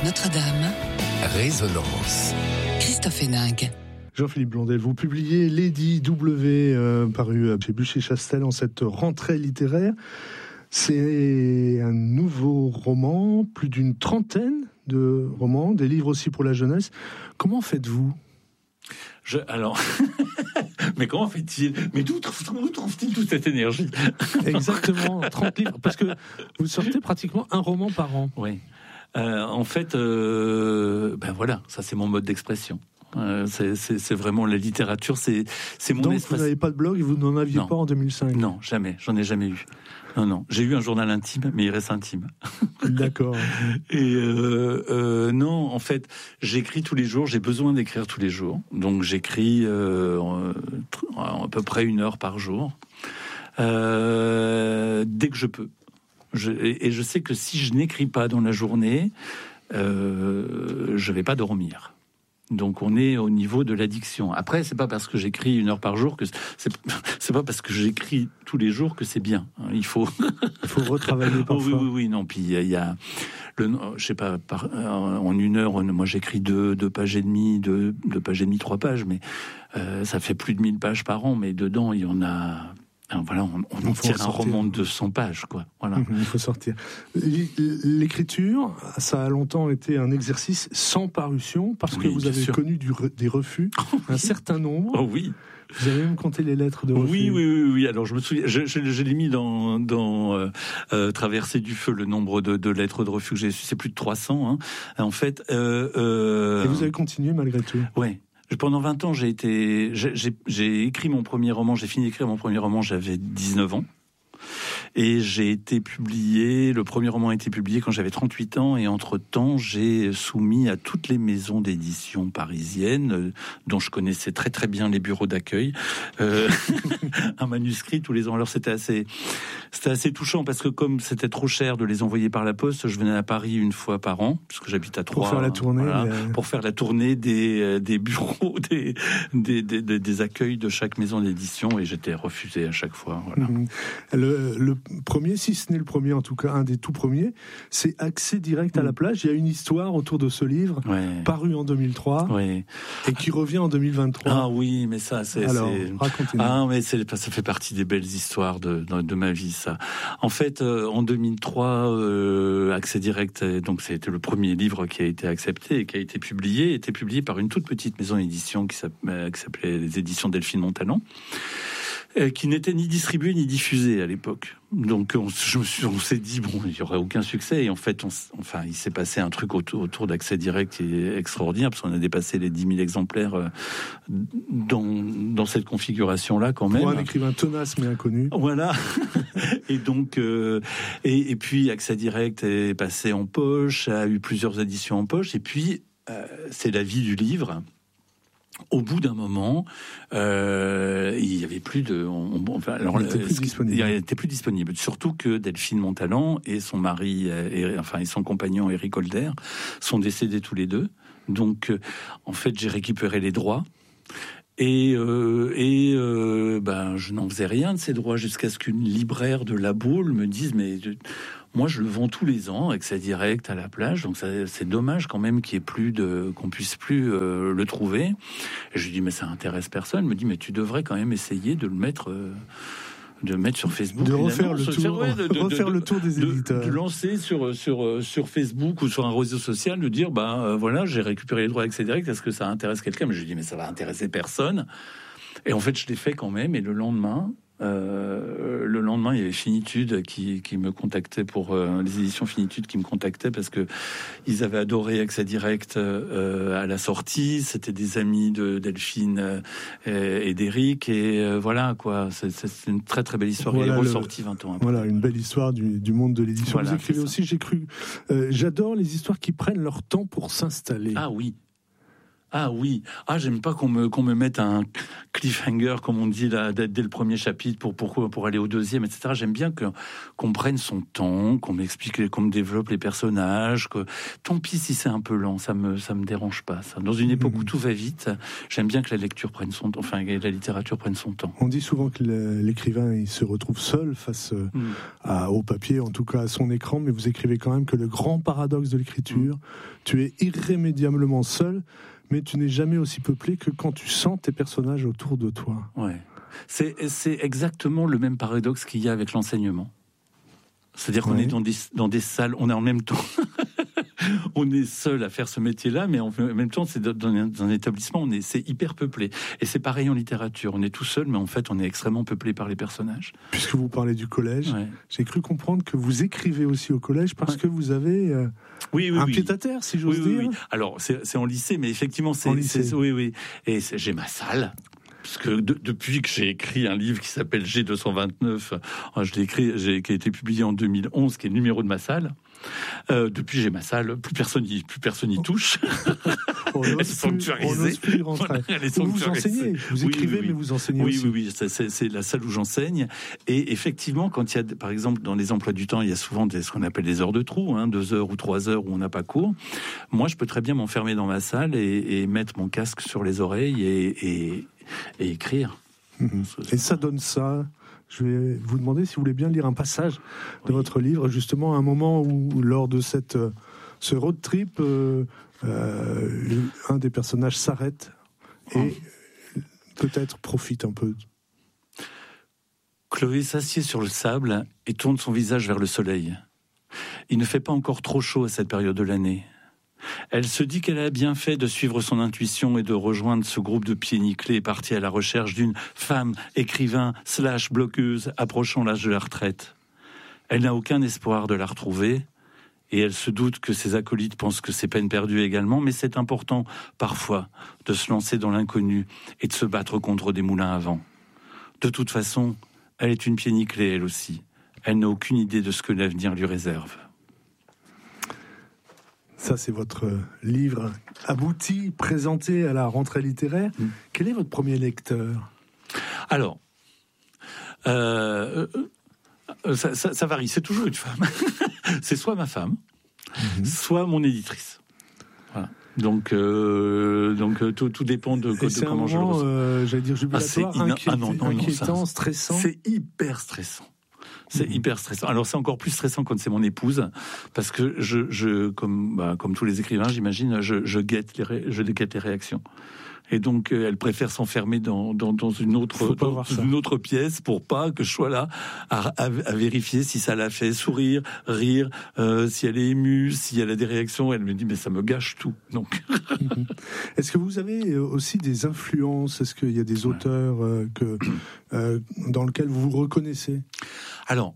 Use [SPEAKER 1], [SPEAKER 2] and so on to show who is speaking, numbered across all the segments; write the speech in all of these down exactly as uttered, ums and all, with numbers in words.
[SPEAKER 1] Notre-Dame.
[SPEAKER 2] Résonance.
[SPEAKER 1] Christophe Héninck.
[SPEAKER 3] Jean-Philippe Blondel, vous publiez Lady W, euh, paru chez Buchet-Chastel en cette rentrée littéraire. C'est un nouveau roman, plus d'une trentaine de romans, des livres aussi pour la jeunesse. Comment faites-vous ?
[SPEAKER 4] Je, alors, mais comment fait-il ? Mais d'où trouve, trouve-t-il toute cette énergie ?
[SPEAKER 3] Exactement, trente livres, parce que vous sortez pratiquement un roman par an.
[SPEAKER 4] Oui. Euh, en fait, euh, ben voilà, ça c'est mon mode d'expression. Euh, c'est, c'est, c'est vraiment la littérature, c'est, c'est mon
[SPEAKER 3] Donc
[SPEAKER 4] expression.
[SPEAKER 3] vous n'avez pas de blog et vous n'en aviez
[SPEAKER 4] non.
[SPEAKER 3] pas en deux mille cinq ?
[SPEAKER 4] Non, jamais, j'en ai jamais eu. Non, non, j'ai eu un journal intime, mais il reste intime.
[SPEAKER 3] D'accord.
[SPEAKER 4] Et euh, euh, non, en fait, j'écris tous les jours, j'ai besoin d'écrire tous les jours. Donc j'écris euh, à peu près une heure par jour, euh, dès que je peux. Je, et, et je sais que si je n'écris pas dans la journée, euh, je vais pas dormir. Donc on est au niveau de l'addiction. Après, c'est pas parce que j'écris une heure par jour que c'est, c'est pas parce que j'écris tous les jours que c'est bien. Il faut
[SPEAKER 3] il faut retravailler parfois.
[SPEAKER 4] Oh, oui, oui, oui, non. Puis il y, y a le, je sais pas, par, en une heure, moi j'écris deux, deux pages et demie, deux, deux pages et demie, trois pages, mais euh, ça fait plus de mille pages par an. Mais dedans, il y en a. Voilà, on, on en tire un roman de cent pages, quoi. Voilà.
[SPEAKER 3] Mmh, il faut sortir. L'écriture, ça a longtemps été un exercice sans parution, parce que oui, vous avez sûr. connu du, des refus, un certain nombre.
[SPEAKER 4] Oh oui.
[SPEAKER 3] Vous avez même compté les lettres de refus.
[SPEAKER 4] Oui, oui, oui, oui. Alors je me souviens, je, je, je l'ai mis dans, dans euh, euh, Traversée du feu, le nombre de, de lettres de refus que j'ai reçues, c'est plus de trois cents. Hein. En fait. Euh, euh...
[SPEAKER 3] Et vous avez continué malgré tout.
[SPEAKER 4] Ouais. Pendant vingt ans, j'ai été, j'ai, j'ai, j'ai écrit mon premier roman, j'ai fini d'écrire mon premier roman, j'avais dix-neuf ans. Et j'ai été publié, le premier roman a été publié quand j'avais trente-huit ans, et entre-temps, j'ai soumis à toutes les maisons d'édition parisiennes, euh, dont je connaissais très très bien les bureaux d'accueil, euh, un manuscrit tous les ans. Alors c'était assez, c'était assez touchant, parce que comme c'était trop cher de les envoyer par la poste, je venais à Paris une fois par an, puisque j'habite à Troyes.
[SPEAKER 3] Pour faire la tournée.
[SPEAKER 4] Voilà,
[SPEAKER 3] mais...
[SPEAKER 4] Pour faire la tournée des, des bureaux, des, des, des, des, des accueils de chaque maison d'édition, et j'étais refusé à chaque fois. Voilà.
[SPEAKER 3] Mmh. Le, le premier, si ce n'est le premier, en tout cas un des tout premiers, c'est Accès direct à la plage. Il y a une histoire autour de ce livre,
[SPEAKER 4] ouais.
[SPEAKER 3] paru en deux mille trois,
[SPEAKER 4] ouais.
[SPEAKER 3] et qui revient en deux mille vingt-trois.
[SPEAKER 4] Ah oui, mais ça, c'est...
[SPEAKER 3] Alors,
[SPEAKER 4] c'est...
[SPEAKER 3] racontez-nous.
[SPEAKER 4] Ah, mais c'est, ça fait partie des belles histoires de, de, de ma vie, ça. En fait, euh, en deux mille trois, euh, Accès direct, donc c'était le premier livre qui a été accepté et qui a été publié, était publié par une toute petite maison d'édition qui s'appelait, qui s'appelait les éditions Delphine Montalon, qui n'était ni distribué ni diffusé à l'époque. Donc on, je me suis, on s'est dit, bon, il n'y aurait aucun succès. Et en fait, on, enfin, il s'est passé un truc autour, autour d'Accès direct qui est extraordinaire, parce qu'on a dépassé les dix mille exemplaires dans, dans cette configuration-là, quand même.
[SPEAKER 3] Pour un écrivain tenace mais inconnu.
[SPEAKER 4] Voilà. Et donc, euh, et, et puis Accès direct est passé en poche, a eu plusieurs éditions en poche, et puis euh, c'est la vie du livre. Au bout d'un moment, euh, il y avait plus de, on, on, alors,
[SPEAKER 3] il était plus disponible.
[SPEAKER 4] Il était plus disponible. Surtout que Delphine Montalon et son mari, et, enfin, et son compagnon Éric Holder sont décédés tous les deux. Donc, euh, en fait, j'ai récupéré les droits. Et, euh, et euh, ben, je n'en faisais rien de ces droits jusqu'à ce qu'une libraire de La Baule me dise, mais moi je le vends tous les ans, Accès direct à la plage, donc ça, c'est dommage quand même qu'il y ait plus de, qu'on puisse plus euh, le trouver. Et je lui dis, mais ça intéresse personne. Elle me dit, mais tu devrais quand même essayer de le mettre. Euh, de mettre sur Facebook,
[SPEAKER 3] de refaire
[SPEAKER 4] annonce,
[SPEAKER 3] le tour,
[SPEAKER 4] ouais, de, de,
[SPEAKER 3] refaire
[SPEAKER 4] de,
[SPEAKER 3] le tour des éditeurs,
[SPEAKER 4] de, de lancer sur sur sur Facebook ou sur un réseau social, de dire bah euh, voilà, j'ai récupéré les droits Accès direct, est-ce que ça intéresse quelqu'un? Mais je lui dis mais ça va intéresser personne. Et en fait je l'ai fait quand même. Et le lendemain, euh, le lendemain il y avait Finitude qui qui me contactait pour euh, les éditions Finitude qui me contactaient parce que ils avaient adoré Accès direct euh, à la sortie. C'était des amis de Delphine euh, et d'Éric, et euh, voilà quoi. C'est, c'est une très très belle histoire.
[SPEAKER 3] Voilà,
[SPEAKER 4] il est ressorti vingt ans après.
[SPEAKER 3] Voilà une belle histoire du, du monde de l'édition.
[SPEAKER 4] Voilà,
[SPEAKER 3] vous écrivez aussi, j'ai cru. Euh, j'adore les histoires qui prennent leur temps pour s'installer.
[SPEAKER 4] Ah oui. Ah oui, ah j'aime pas qu'on me qu'on me mette un cliffhanger comme on dit là dès, dès le premier chapitre pour pour pour aller au deuxième, et cetera. J'aime bien que qu'on prenne son temps, qu'on m'explique, qu'on me développe les personnages. Que tant pis si c'est un peu lent, ça me ça me dérange pas. Ça. Dans une époque où tout va vite, j'aime bien que la lecture prenne son temps, enfin que la littérature prenne son temps.
[SPEAKER 3] On dit souvent que l'écrivain il se retrouve seul face mmh. à, au papier, en tout cas à son écran, mais vous écrivez quand même que le grand paradoxe de l'écriture, mmh. tu es irrémédiablement seul. Mais tu n'es jamais aussi peuplé que quand tu sens tes personnages autour de toi.
[SPEAKER 4] Ouais. C'est, c'est exactement le même paradoxe qu'il y a avec l'enseignement. C'est-à-dire qu'on ouais. est dans des, dans des salles, on est en même temps... on est seul à faire ce métier-là, mais en même temps, c'est dans un, dans un établissement, on est, c'est hyper peuplé. Et c'est pareil en littérature. On est tout seul, mais en fait, on est extrêmement peuplé par les personnages.
[SPEAKER 3] Puisque vous parlez du collège, ouais. j'ai cru comprendre que vous écrivez aussi au collège parce ouais. que vous avez euh, oui, oui, un oui. pied-à-terre, si j'ose
[SPEAKER 4] oui,
[SPEAKER 3] dire.
[SPEAKER 4] Oui, oui. Alors, c'est, c'est en lycée, mais effectivement, c'est, c'est oui, oui. Et c'est, j'ai ma salle. Parce que de, depuis que j'ai écrit un livre qui s'appelle G deux cent vingt-neuf, je l'ai écrit, j'ai, qui a été publié en deux mille onze, qui est le numéro de ma salle. Euh, depuis j'ai ma salle, plus personne y, plus personne y touche. Elle est sanctuarisée.
[SPEAKER 3] Voilà, elle est vous, vous enseignez, vous écrivez, oui, oui, oui. mais vous enseignez
[SPEAKER 4] oui,
[SPEAKER 3] aussi.
[SPEAKER 4] Oui, oui, oui, c'est, c'est la salle où j'enseigne. Et effectivement, quand il y a, par exemple, dans les emplois du temps, il y a souvent des, ce qu'on appelle des heures de trou, hein, deux heures ou trois heures où on n'a pas cours. Moi, je peux très bien m'enfermer dans ma salle et, et mettre mon casque sur les oreilles et, et, et écrire.
[SPEAKER 3] Mmh. Et ça donne ça. Je vais vous demander si vous voulez bien lire un passage de oui. votre livre, justement à un moment où, lors de cette, ce road trip, euh, euh, un des personnages s'arrête et oh. peut-être profite un peu.
[SPEAKER 4] Chloé s'assied sur le sable et tourne son visage vers le soleil. Il ne fait pas encore trop chaud à cette période de l'année. Elle se dit qu'elle a bien fait de suivre son intuition et de rejoindre ce groupe de pieds nickelés partis à la recherche d'une femme écrivain slash blogueuse approchant l'âge de la retraite. Elle n'a aucun espoir de la retrouver et elle se doute que ses acolytes pensent que c'est peine perdue également, mais c'est important parfois de se lancer dans l'inconnu et de se battre contre des moulins à vent. De toute façon, elle est une pieds nickelée elle aussi. Elle n'a aucune idée de ce que l'avenir lui réserve.
[SPEAKER 3] Ça, c'est votre livre abouti, présenté à la rentrée littéraire. Mmh. Quel est votre premier lecteur ?
[SPEAKER 4] Alors, euh, ça, ça, ça varie. C'est toujours une femme. C'est soit ma femme, mmh. soit mon éditrice. Voilà. Donc, euh, donc tout, tout dépend de, de comment je le ressens.
[SPEAKER 3] Euh, j'allais dire jubilatoire, ah, inquiétant, ah non, non, inquiétant non, ça, stressant.
[SPEAKER 4] C'est hyper stressant. C'est mmh. hyper stressant. Alors c'est encore plus stressant quand c'est mon épouse, parce que je, je comme, bah, comme tous les écrivains, j'imagine, je, je guette les, ré, je guette les réactions. Et donc, euh, elle préfère s'enfermer dans, dans, dans, une, autre, dans une autre pièce pour pas que je sois là à, à, à vérifier si ça la fait sourire, rire, euh, si elle est émue, si elle a des réactions. Elle me dit, mais ça me gâche tout. Donc.
[SPEAKER 3] Est-ce que vous avez aussi des influences ? Est-ce qu'il y a des auteurs euh, que, euh, dans lesquels vous vous reconnaissez ?
[SPEAKER 4] Alors,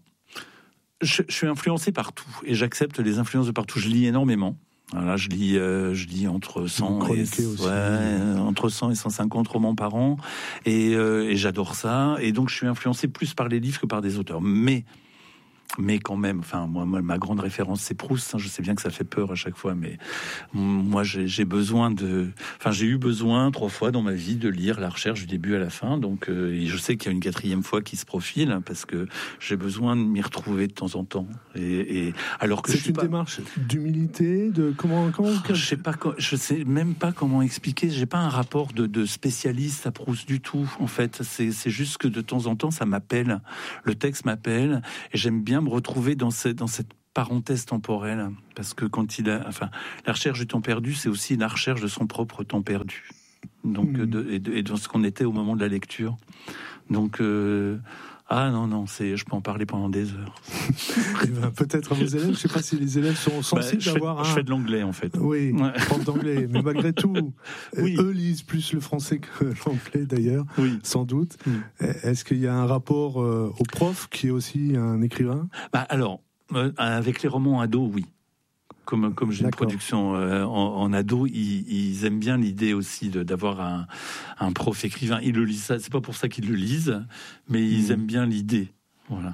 [SPEAKER 4] je, je suis influencé par tout et j'accepte les influences de partout. Je lis énormément. Là, je lis, euh, je lis entre cent et, ouais, entre cent et cent cinquante romans par an, et, euh, et j'adore ça. Et donc, je suis influencé plus par les livres que par des auteurs. Mais, mais quand même, enfin, moi, moi ma grande référence, c'est Proust. Hein, je sais bien que ça fait peur à chaque fois, mais moi, j'ai, j'ai besoin de, enfin, j'ai eu besoin trois fois dans ma vie de lire La Recherche du début à la fin. Donc, euh, et je sais qu'il y a une quatrième fois qui se profile hein, parce que j'ai besoin de m'y retrouver de temps en temps. Et, et alors que
[SPEAKER 3] c'est
[SPEAKER 4] je suis
[SPEAKER 3] une
[SPEAKER 4] pas...
[SPEAKER 3] démarche d'humilité, de comment, comment
[SPEAKER 4] oh, je sais pas, je sais même pas comment expliquer. J'ai pas un rapport de, de spécialiste à Proust du tout. En fait, c'est, c'est juste que de temps en temps, ça m'appelle. Le texte m'appelle et j'aime bien me retrouver dans cette, dans cette parenthèse temporelle, parce que quand il a, enfin, la recherche du temps perdu, c'est aussi la recherche de son propre temps perdu. Donc, mmh. de, et, de, et de ce qu'on était au moment de la lecture. Donc, euh, ah non, non, c'est, je peux en parler pendant des heures.
[SPEAKER 3] ben, peut-être à vos élèves, je ne sais pas si les élèves sont sensibles
[SPEAKER 4] bah,
[SPEAKER 3] d'avoir
[SPEAKER 4] fais,
[SPEAKER 3] un...
[SPEAKER 4] Je fais de l'anglais, en fait.
[SPEAKER 3] Oui, ouais. Prof d'anglais, mais malgré tout, oui. eux lisent plus le français que l'anglais, d'ailleurs, oui. sans doute. Oui. Est-ce qu'il y a un rapport euh, au prof, qui est aussi un écrivain ?
[SPEAKER 4] Bah, alors, euh, avec les romans ados, oui. Comme, comme j'ai D'accord. une production euh, en, en ado, ils, ils aiment bien l'idée aussi de, d'avoir un, un prof écrivain. Ils le lisent, ça, c'est pas pour ça qu'ils le lisent, mais ils mmh. aiment bien l'idée. Voilà.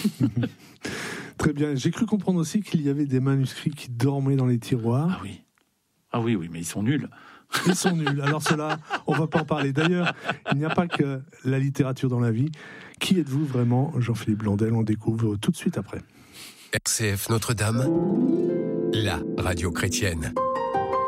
[SPEAKER 3] Très bien. J'ai cru comprendre aussi qu'il y avait des manuscrits qui dormaient dans les tiroirs.
[SPEAKER 4] Ah oui. Ah oui, oui, mais ils sont nuls.
[SPEAKER 3] Ils sont nuls. Alors cela, on va pas en parler. D'ailleurs, il n'y a pas que la littérature dans la vie. Qui êtes-vous vraiment, Jean-Philippe Blondel? On découvre tout de suite après.
[SPEAKER 2] R C F Notre-Dame, la radio chrétienne.